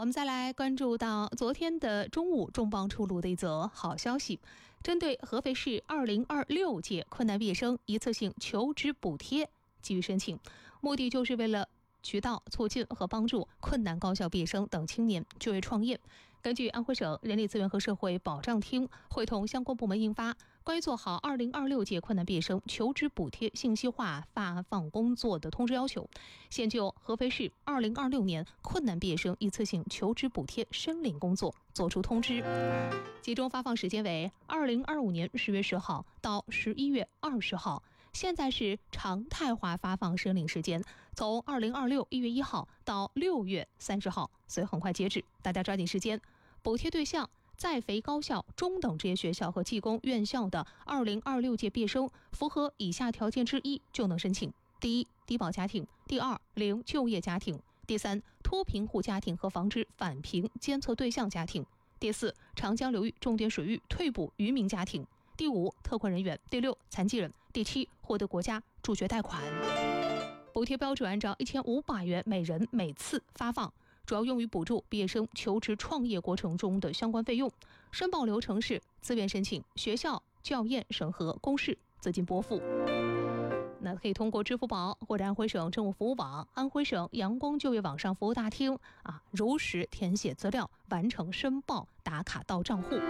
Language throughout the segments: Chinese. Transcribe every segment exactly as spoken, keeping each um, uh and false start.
我们再来关注到昨天的中午重磅出炉的一则好消息，针对合肥市二零二六届困难毕业生一次性求职补贴给予申请，目的就是为了渠道促进和帮助困难高校毕业生等青年就业创业。根据安徽省人力资源和社会保障厅会同相关部门印发关于做好二零二六届困难毕业生求职补贴信息化发放工作的通知要求，现就合肥市二零二六年困难毕业生一次性求职补贴申领工作作出通知，集中发放时间为二零二五年十月十号到十一月二十号。现在是常态化发放申领时间，从二零二六一月一号到六月三十号，所以很快截止，大家抓紧时间。补贴对象在肥高校、中等职业学校和技工院校的二零二六届毕业生，符合以下条件之一就能申请：第一，低保家庭；第二，零就业家庭；第三，脱贫户家庭和防止返贫监测对象家庭；第四，长江流域重点水域退捕渔民家庭；第五，特困人员；第六，残疾人；第七，获得国家助学贷款。补贴标准按照一千五百元每人每次发放，主要用于补助毕业生求职创业过程中的相关费用。申报流程是自愿申请、学校校验审核、公示、资金拨付。那可以通过支付宝或者安徽省政务服务网、安徽省阳光就业网上服务大厅啊，如实填写资料，完成申报，打卡到账户。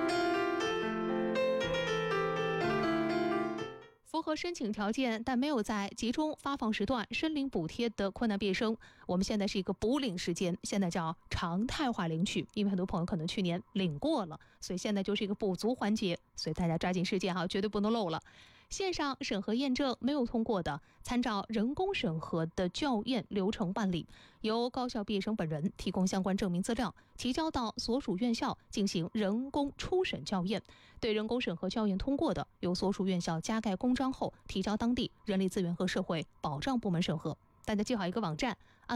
符合申请条件但没有在集中发放时段申领补贴的困难毕业生，我们现在是一个补领时间，现在叫常态化领取，因为很多朋友可能去年领过了，所以现在就是一个补足环节，所以大家抓紧时间哈，绝对不能漏了。线上审核验证没有通过的，参照人工审核的校验流程办理，由高校毕业生本人提供相关证明资料，提交到所属院校进行人工初审校验。对人工审核校验通过的，由所属院校加盖公章后提交当地人力资源和社会保障部门审核。大家记好一个网站，